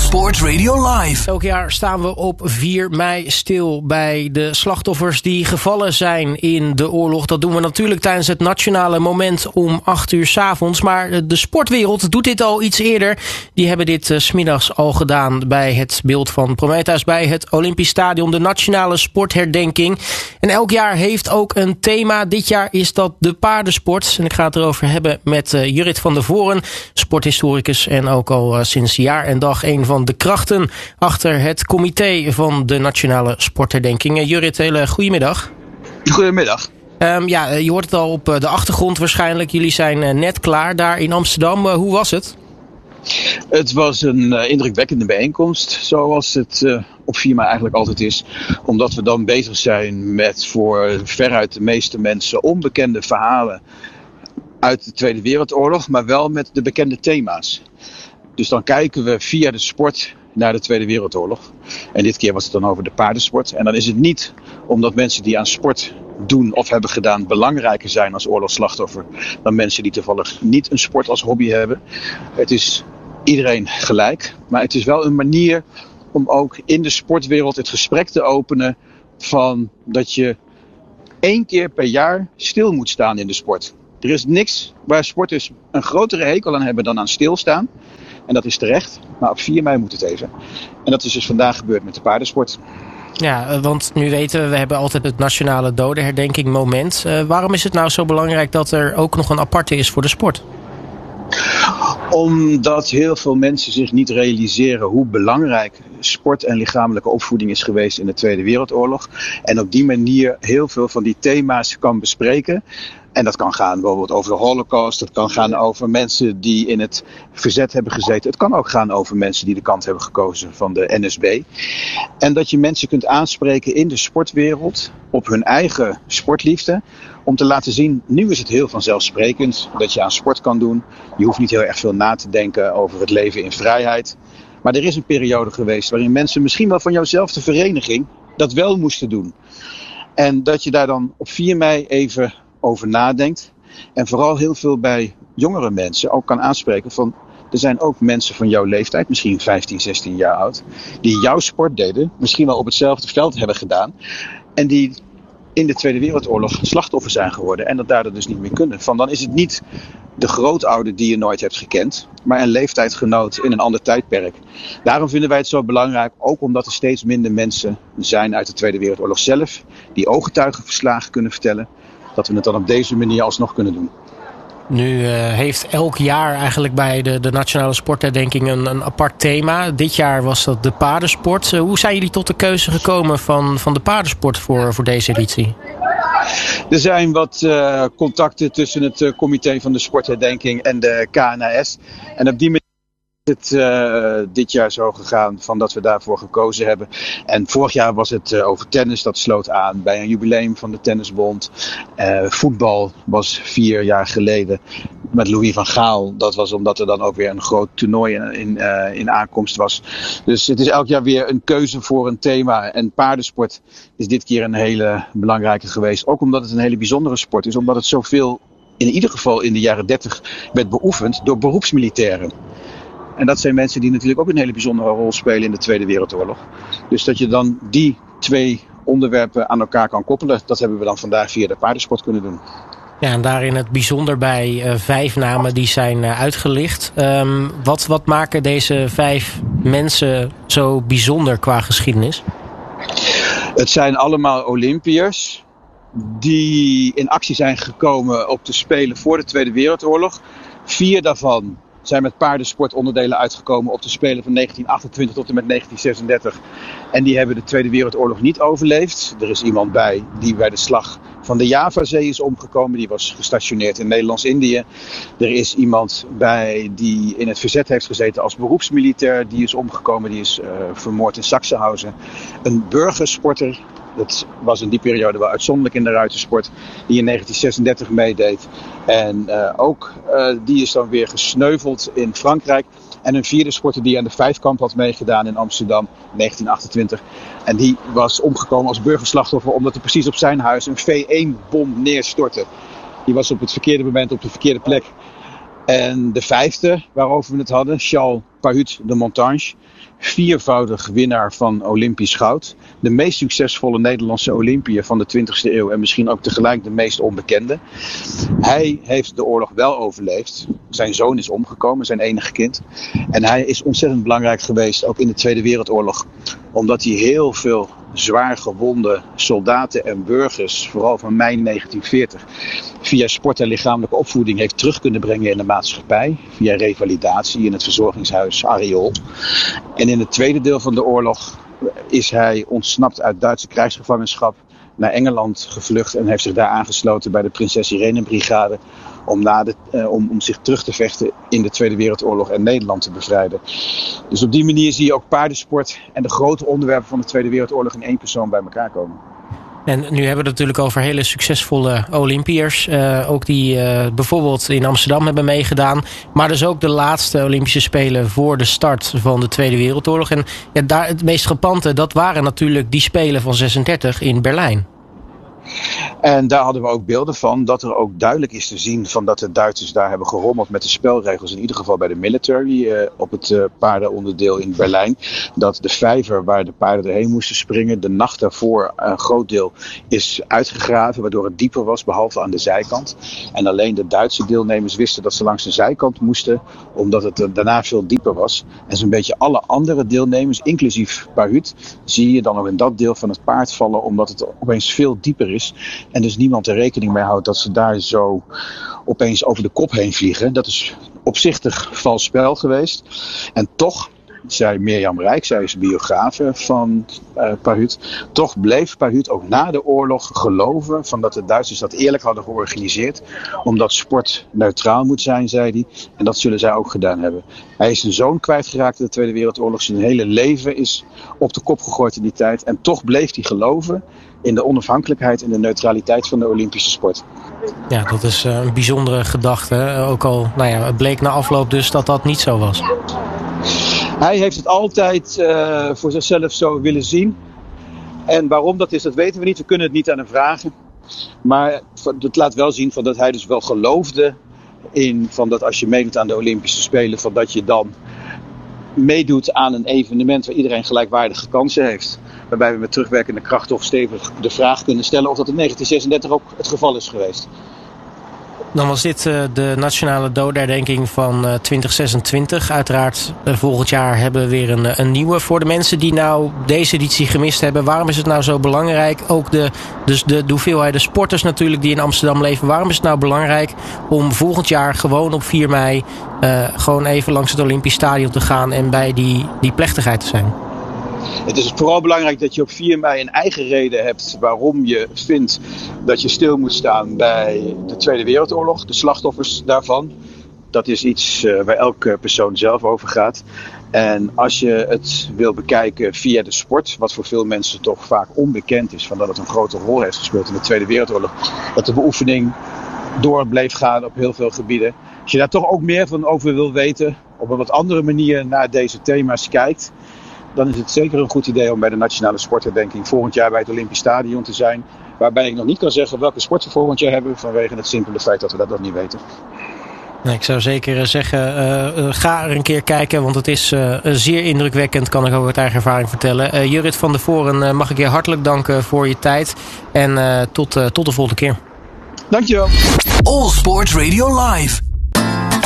Sport Radio Live. Elk jaar staan we op 4 mei stil bij de slachtoffers die gevallen zijn in de oorlog. Dat doen we natuurlijk tijdens het nationale moment om 8 uur 's avonds. Maar de sportwereld doet dit al iets eerder. Die hebben dit 's middags al gedaan bij het beeld van Prometheus bij het Olympisch Stadion. De nationale sportherdenking. En elk jaar heeft ook een thema. Dit jaar is dat de paardensport. En ik ga het erover hebben met Jurrit van der Voren, sporthistoricus en ook al sinds jaar en dag een van de krachten achter het comité van de nationale sportherdenking. Jurrit, hele goedemiddag. Goedemiddag. Je hoort het al op de achtergrond waarschijnlijk. Jullie zijn net klaar daar in Amsterdam. Hoe was het? Het was een indrukwekkende bijeenkomst, zoals het op 4 mei eigenlijk altijd is. Omdat we dan bezig zijn met voor veruit de meeste mensen onbekende verhalen uit de Tweede Wereldoorlog, maar wel met de bekende thema's. Dus dan kijken we via de sport naar de Tweede Wereldoorlog. En dit keer was het dan over de paardensport. En dan is het niet omdat mensen die aan sport doen of hebben gedaan belangrijker zijn als oorlogsslachtoffer dan mensen die toevallig niet een sport als hobby hebben. Het is iedereen gelijk. Maar het is wel een manier om ook in de sportwereld het gesprek te openen van dat je 1 keer per jaar stil moet staan in de sport. Er is niks waar sporters een grotere hekel aan hebben dan aan stilstaan. En dat is terecht, maar op 4 mei moet het even. En dat is dus vandaag gebeurd met de paardensport. Ja, want nu weten we hebben altijd het nationale dodenherdenking moment. Waarom is het nou zo belangrijk dat er ook nog een aparte is voor de sport? Omdat heel veel mensen zich niet realiseren hoe belangrijk sport en lichamelijke opvoeding is geweest in de Tweede Wereldoorlog. En op die manier heel veel van die thema's kan bespreken. En dat kan gaan bijvoorbeeld over de Holocaust. Het kan gaan over mensen die in het verzet hebben gezeten. Het kan ook gaan over mensen die de kant hebben gekozen van de NSB. En dat je mensen kunt aanspreken in de sportwereld op hun eigen sportliefde. Om te laten zien, nu is het heel vanzelfsprekend dat je aan sport kan doen. Je hoeft niet heel erg veel na te denken over het leven in vrijheid. Maar er is een periode geweest waarin mensen misschien wel van jouwzelfde vereniging dat wel moesten doen. En dat je daar dan op 4 mei even over nadenkt. En vooral heel veel bij jongere mensen ook kan aanspreken van, er zijn ook mensen van jouw leeftijd, misschien 15, 16 jaar oud, die jouw sport deden, misschien wel op hetzelfde veld hebben gedaan. En die in de Tweede Wereldoorlog slachtoffer zijn geworden en dat daardoor dus niet meer kunnen. Van dan is het niet de grootouder die je nooit hebt gekend, maar een leeftijdgenoot in een ander tijdperk. Daarom vinden wij het zo belangrijk, ook omdat er steeds minder mensen zijn uit de Tweede Wereldoorlog zelf, die ooggetuigenverslagen kunnen vertellen, dat we het dan op deze manier alsnog kunnen doen. Nu heeft elk jaar eigenlijk bij de nationale sportherdenking een apart thema. Dit jaar was dat de paardensport. Hoe zijn jullie tot de keuze gekomen van de paardensport voor deze editie? Er zijn wat contacten tussen het comité van de sportherdenking en de KNAS. En op die manier is het dit jaar zo gegaan van dat we daarvoor gekozen hebben. En vorig jaar was het over tennis, dat sloot aan bij een jubileum van de Tennisbond. Voetbal was 4 jaar geleden met Louis van Gaal. Dat was omdat er dan ook weer een groot toernooi in aankomst was. Dus het is elk jaar weer een keuze voor een thema. En paardensport is dit keer een hele belangrijke geweest. Ook omdat het een hele bijzondere sport is. Omdat het zoveel, in ieder geval in de jaren 30, werd beoefend door beroepsmilitairen. En dat zijn mensen die natuurlijk ook een hele bijzondere rol spelen in de Tweede Wereldoorlog. Dus dat je dan die 2 onderwerpen aan elkaar kan koppelen, dat hebben we dan vandaag via de paardensport kunnen doen. Ja, en daarin het bijzonder bij 5 namen die zijn uitgelicht. Wat maken deze 5 mensen zo bijzonder qua geschiedenis? Het zijn allemaal Olympiërs die in actie zijn gekomen op de Spelen voor de Tweede Wereldoorlog. 4 daarvan zijn met paardensportonderdelen uitgekomen op de Spelen van 1928 tot en met 1936. En die hebben de Tweede Wereldoorlog niet overleefd. Er is iemand bij die bij de slag van de Javazee is omgekomen. Die was gestationeerd in Nederlands-Indië. Er is iemand bij die in het verzet heeft gezeten als beroepsmilitair. Die is omgekomen, die is vermoord in Sachsenhausen. Een burgersporter. Dat was in die periode wel uitzonderlijk in de ruitersport. Die in 1936 meedeed. En die is dan weer gesneuveld in Frankrijk. En een 4e sporter die aan de Vijfkamp had meegedaan in Amsterdam in 1928. En die was omgekomen als burgerslachtoffer omdat er precies op zijn huis een V1-bom neerstortte. Die was op het verkeerde moment op de verkeerde plek. En de vijfde waarover we het hadden, Charles Pahut de Montange. 4-voudig winnaar van Olympisch goud. De meest succesvolle Nederlandse Olympiër van de 20e eeuw. En misschien ook tegelijk de meest onbekende. Hij heeft de oorlog wel overleefd. Zijn zoon is omgekomen, zijn enige kind. En hij is ontzettend belangrijk geweest, ook in de Tweede Wereldoorlog. Omdat hij heel veel zwaar gewonde soldaten en burgers, vooral van mei 1940, via sport en lichamelijke opvoeding heeft terug kunnen brengen in de maatschappij. Via revalidatie in het verzorgingshuis Areol. En in het tweede deel van de oorlog is hij ontsnapt uit Duitse krijgsgevangenschap naar Engeland gevlucht en heeft zich daar aangesloten bij de Prinses Irene Brigade om zich terug te vechten in de Tweede Wereldoorlog en Nederland te bevrijden. Dus op die manier zie je ook paardensport en de grote onderwerpen van de Tweede Wereldoorlog in één persoon bij elkaar komen. En nu hebben we het natuurlijk over hele succesvolle Olympiërs. Ook die bijvoorbeeld in Amsterdam hebben meegedaan. Maar dus ook de laatste Olympische Spelen voor de start van de Tweede Wereldoorlog. En ja, daar het meest frappante, dat waren natuurlijk die Spelen van 36 in Berlijn. En daar hadden we ook beelden van, dat er ook duidelijk is te zien van dat de Duitsers daar hebben gerommeld met de spelregels. In ieder geval bij de military op het paardenonderdeel in Berlijn. Dat de vijver waar de paarden erheen moesten springen, de nacht daarvoor een groot deel is uitgegraven. Waardoor het dieper was, behalve aan de zijkant. En alleen de Duitse deelnemers wisten dat ze langs de zijkant moesten, omdat het daarna veel dieper was. En zo'n beetje alle andere deelnemers, inclusief Pahut, zie je dan ook in dat deel van het paard vallen, omdat het opeens veel dieper is. En dus niemand er rekening mee houdt dat ze daar zo opeens over de kop heen vliegen. Dat is opzichtig vals spel geweest. En toch, zei Mirjam Rijk, zij is biografe van Pahut. Toch bleef Pahut ook na de oorlog geloven van dat de Duitsers dat eerlijk hadden georganiseerd. Omdat sport neutraal moet zijn, zei hij. En dat zullen zij ook gedaan hebben. Hij is zijn zoon kwijtgeraakt in de Tweede Wereldoorlog. Zijn hele leven is op de kop gegooid in die tijd. En toch bleef hij geloven in de onafhankelijkheid en de neutraliteit van de Olympische sport. Ja, dat is een bijzondere gedachte. Ook al het bleek na afloop dus dat dat niet zo was. Hij heeft het altijd voor zichzelf zo willen zien. En waarom dat is, dat weten we niet. We kunnen het niet aan hem vragen. Maar het laat wel zien van dat hij dus wel geloofde in van dat als je meedoet aan de Olympische Spelen, van dat je dan meedoet aan een evenement waar iedereen gelijkwaardige kansen heeft. Waarbij we met terugwerkende kracht of stevig de vraag kunnen stellen of dat in 1936 ook het geval is geweest. Dan was dit de nationale dodenherdenking van 2026. Uiteraard volgend jaar hebben we weer een nieuwe. Voor de mensen die nou deze editie gemist hebben, waarom is het nou zo belangrijk? Ook de hoeveelheid de sporters natuurlijk die in Amsterdam leven. Waarom is het nou belangrijk om volgend jaar gewoon op 4 mei gewoon even langs het Olympisch Stadion te gaan en bij die plechtigheid te zijn? Het is vooral belangrijk dat je op 4 mei een eigen reden hebt waarom je vindt dat je stil moet staan bij de Tweede Wereldoorlog, de slachtoffers daarvan. Dat is iets waar elke persoon zelf over gaat. En als je het wil bekijken via de sport, wat voor veel mensen toch vaak onbekend is, van dat het een grote rol heeft gespeeld in de Tweede Wereldoorlog, dat de beoefening door bleef gaan op heel veel gebieden. Als je daar toch ook meer van over wil weten, op een wat andere manier naar deze thema's kijkt, dan is het zeker een goed idee om bij de Nationale Sportherdenking volgend jaar bij het Olympisch Stadion te zijn. Waarbij ik nog niet kan zeggen welke sport we volgend jaar hebben, vanwege het simpele feit dat we dat nog niet weten. Nee, ik zou zeker zeggen, ga er een keer kijken, want het is zeer indrukwekkend, kan ik ook uit eigen ervaring vertellen. Jurrit van der Voren, mag ik je hartelijk danken voor je tijd en tot de volgende keer. Dankjewel. All Sports Radio Live.